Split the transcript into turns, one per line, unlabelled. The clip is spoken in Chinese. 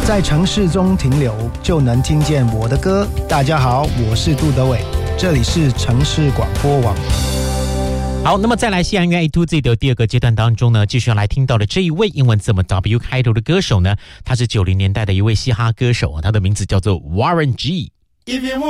在城市中停留，就能听见我的歌。大家好，我是杜德伟，这里是城市广播网。
好，那么在来西洋音乐 A2Z 的第二个阶段当中呢，继续要来听到的这一位英文字母 W 开头的歌手呢，他是90年代的一位嘻哈歌手，他的名字叫做 Warren G。